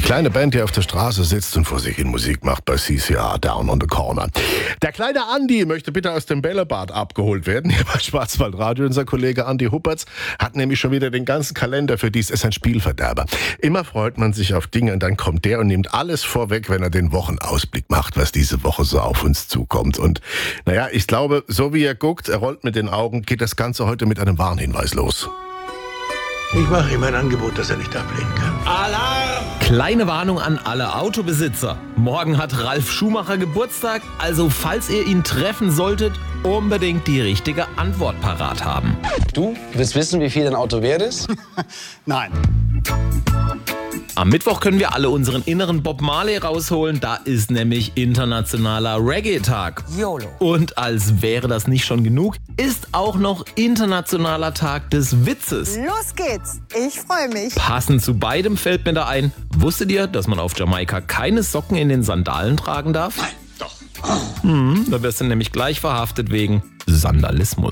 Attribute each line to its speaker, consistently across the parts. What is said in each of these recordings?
Speaker 1: kleine Band, die auf der Straße sitzt und vor sich in Musik macht bei CCR Down on the Corner. Der kleine Andi möchte bitte aus dem Bällebad abgeholt werden. Hier bei Schwarzwaldradio. Unser Kollege Andi Huppertz hat nämlich schon wieder den ganzen Kalender für dies. Ist ein Spielverderber. Immer freut man sich auf Dinge und dann kommt der und nimmt alles vorweg, wenn er den Wochenausblick macht, was diese Woche so auf uns zukommt. Und naja, ich glaube, so wie er guckt, er rollt mit den Augen, geht das Ganze heute mit einem Warnhinweis los.
Speaker 2: Ich mache ihm ein Angebot, das er nicht ablehnen kann.
Speaker 3: Alarm! Kleine Warnung an alle Autobesitzer. Morgen hat Ralf Schumacher Geburtstag, also falls ihr ihn treffen solltet, unbedingt die richtige Antwort parat haben.
Speaker 4: Du willst wissen, wie viel dein Auto wert ist?
Speaker 2: Nein.
Speaker 3: Am Mittwoch können wir alle unseren inneren Bob Marley rausholen. Da ist nämlich internationaler Reggae-Tag.
Speaker 5: YOLO.
Speaker 3: Und als wäre das nicht schon genug, ist auch noch internationaler Tag des Witzes.
Speaker 5: Los geht's. Ich freue mich.
Speaker 3: Passend zu beidem fällt mir da ein, wusstet ihr, dass man auf Jamaika keine Socken in den Sandalen tragen darf?
Speaker 2: Nein, doch.
Speaker 3: Da wirst du nämlich gleich verhaftet wegen Sandalismus.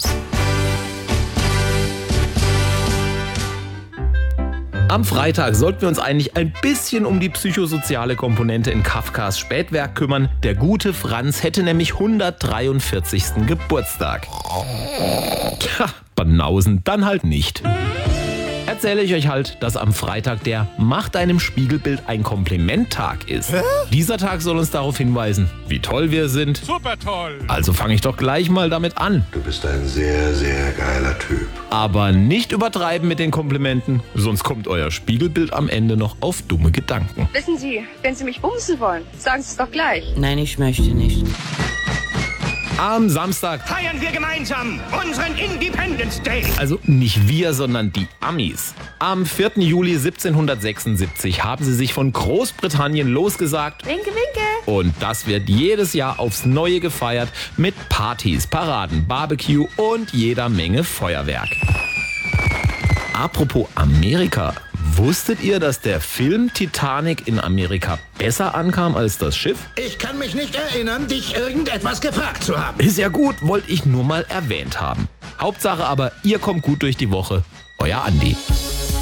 Speaker 3: Am Freitag sollten wir uns eigentlich ein bisschen um die psychosoziale Komponente in Kafkas Spätwerk kümmern. Der gute Franz hätte nämlich 143. Geburtstag. Tja, Banausen dann halt nicht. Erzähle ich euch halt, dass am Freitag der Mach deinem Spiegelbild ein Kompliment-Tag ist. Dieser Tag soll uns darauf hinweisen, wie toll wir sind.
Speaker 6: Super toll!
Speaker 3: Also fange ich doch gleich mal damit an.
Speaker 2: Du bist ein sehr, sehr geiler Typ.
Speaker 3: Aber nicht übertreiben mit den Komplimenten, sonst kommt euer Spiegelbild am Ende noch auf dumme Gedanken.
Speaker 7: Wissen Sie, wenn Sie mich bumsen wollen, sagen Sie es doch gleich.
Speaker 8: Nein, ich möchte nicht.
Speaker 3: Am Samstag,
Speaker 6: Feiern wir gemeinsam unseren Independence Day!
Speaker 3: also nicht wir, sondern die Amis. Am 4. Juli 1776 haben sie sich von Großbritannien losgesagt.
Speaker 7: Winke, winke!
Speaker 3: Und das wird jedes Jahr aufs Neue gefeiert mit Partys, Paraden, Barbecue und jeder Menge Feuerwerk. Apropos Amerika. Wusstet ihr, dass der Film Titanic in Amerika besser ankam als das Schiff?
Speaker 2: Ich kann mich nicht erinnern, dich irgendetwas gefragt zu haben.
Speaker 3: Ist ja gut, wollte ich nur mal erwähnt haben. Hauptsache aber, ihr kommt gut durch die Woche. Euer Andi.